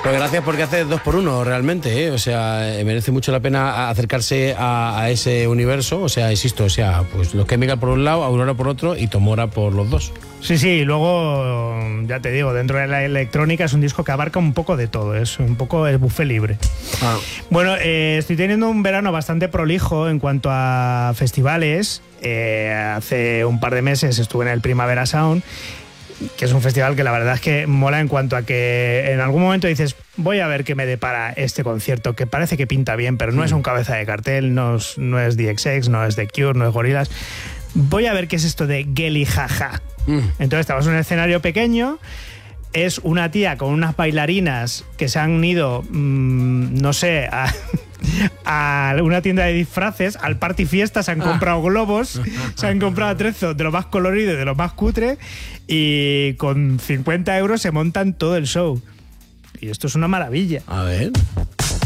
Pues gracias, porque hace 2x1 realmente, ¿eh? O sea, merece mucho la pena acercarse a ese universo. O sea, insisto, o sea, pues los Chemical por un lado, Aurora por otro y Tomora por los dos. Sí, y luego, ya te digo, dentro de la electrónica es un disco que abarca un poco de todo, es un poco el buffet libre. Bueno, estoy teniendo un verano bastante prolijo en cuanto a festivales. Hace un par de meses estuve en el Primavera Sound, que es un festival que la verdad es que mola en cuanto a que en algún momento dices, voy a ver qué me depara este concierto, que parece que pinta bien, pero no es un cabeza de cartel, no es The XX, no es The Cure, no es Gorillaz. Voy a ver qué es esto de Gelly Jaja. Entonces estamos en un escenario pequeño, es una tía con unas bailarinas que se han ido, no sé, a una tienda de disfraces, al Party Fiesta, se han comprado globos, se han comprado atrezos de lo más colorido y de lo más cutre, y con 50 euros se montan todo el show. Y esto es una maravilla. A ver...